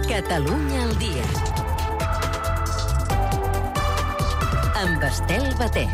Catalunya al dia. Amb Estel Batet.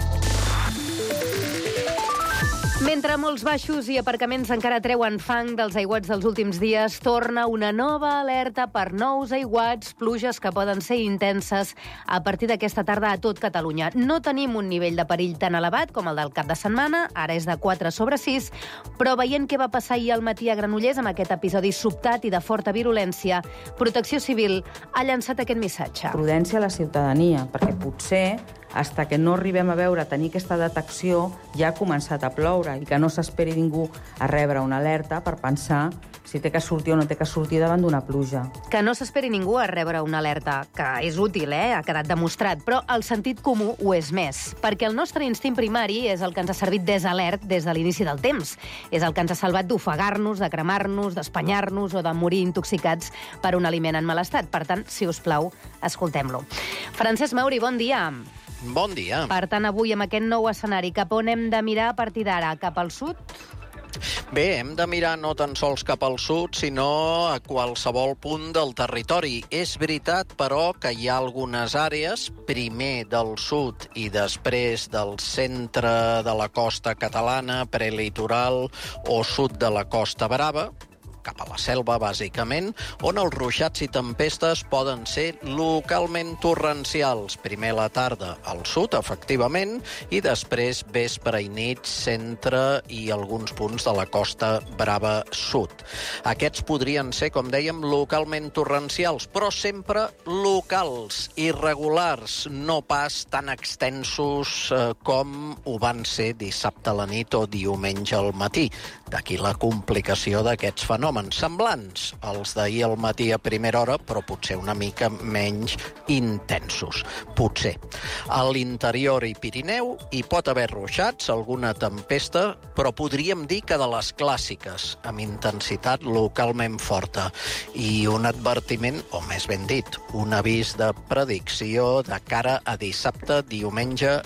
Mentre molts baixos i aparcaments encara treuen fang dels aiguats dels últims dies, torna una nova alerta per nous aiguats, pluges que poden ser intenses a partir d'aquesta tarda a tot Catalunya. No tenim un nivell de perill tan elevat com el del cap de setmana, ara és de 4/6, però veient què va passar ahir al matí a Granollers amb aquest episodi sobtat i de forta virulència, Protecció Civil ha llançat aquest missatge. Prudència a la ciutadania, perquè potser fins que no arribem a tenir aquesta detecció, ja ha començat a ploure i que no s'esperi ningú a rebre una alerta per pensar si té que sortir o no té que sortir davant d'una pluja. Que no s'esperi ningú a rebre una alerta, que és útil, ha quedat demostrat, però el sentit comú ho és més, perquè el nostre instint primari és el que ens ha servit desalert des de l'inici del temps. És el que ens ha salvat d'ofegar-nos, de cremar-nos, d'espanyar-nos o de morir intoxicats per un aliment en mal estat. Per tant, si us plau, escoltem-lo. Francesc Mauri, bon dia. Bon dia. Per tant, avui, amb aquest nou escenari, cap on hem de mirar a partir d'ara? Cap al sud? Bé, hem de mirar no tan sols cap al sud, sinó a qualsevol punt del territori. És veritat, però, que hi ha algunes àrees, primer del sud i després del centre de la costa catalana, prelitoral o sud de la Costa Brava, cap a la selva, bàsicament, on els ruixats i tempestes poden ser localment torrencials. Primer a la tarda al sud, efectivament, i després vespre i nit, centre i alguns punts de la Costa Brava sud. Aquests podrien ser, com dèiem, localment torrencials, però sempre locals, irregulars, no pas tan extensos com ho van ser dissabte a la nit o diumenge al matí. D'aquí la complicació d'aquests fenòmens, semblants als d'ahir al matí a primera hora, però potser una mica menys intensos. Potser. A l'interior i Pirineu hi pot haver ruixats, alguna tempesta, però podríem dir que de les clàssiques, amb intensitat localment forta. I un advertiment, o més ben dit, un avís de predicció de cara a dissabte, diumenge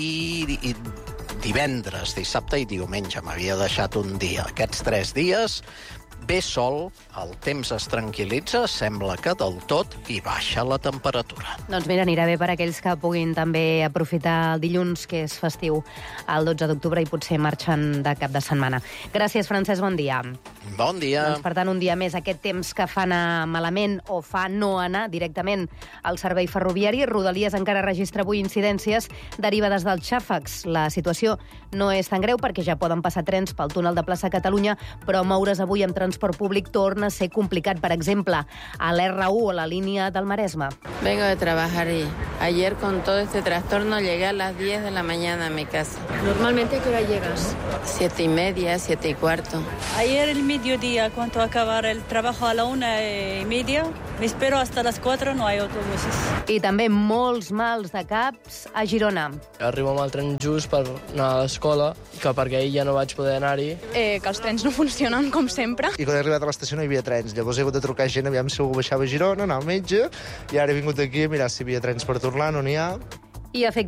i divendres, dissabte i diumenge. M'havia deixat un dia. Aquests 3 dies ve sol, el temps es tranquil·litza, sembla que del tot, i baixa la temperatura. Doncs mira, anirà bé per aquells que puguin també aprofitar el dilluns, que és festiu, el 12 d'octubre, i potser marxen de cap de setmana. Gràcies, Francesc, bon dia. Bon dia. Doncs, per tant, un dia més, aquest temps que fa anar malament o fa no anar directament al servei ferroviari. Rodalies encara registra avui incidències derivades dels xàfecs. La situació no és tan greu perquè ja poden passar trens pel túnel de Plaça Catalunya, però moure's avui amb transport públic torna a ser complicat. Per exemple, a l'R1 o la línia del Maresme. Vengo de trabajar y ayer con todo este trastorno llegué a las 10 de la mañana a mi casa. ¿Normalmente a qué hora llegas? 7:30, 7:15. Ayer el mediodía, cuando acabar el trabajo a la 1:30, me espero hasta las 4, no hay autobuses. I també molts mals de caps a Girona. Arribo amb el tren just per anar a l'escola, que perquè ahir ja no vaig poder anar-hi. Que els trens no funcionen com sempre. I quan he arribat a l'estació no hi havia trens. Llavors he hagut de trucar gent, aviam si algú baixava a Girona, anar al metge, i ara he vingut aquí a mirar si hi havia trens per tornar, no n'hi ha. I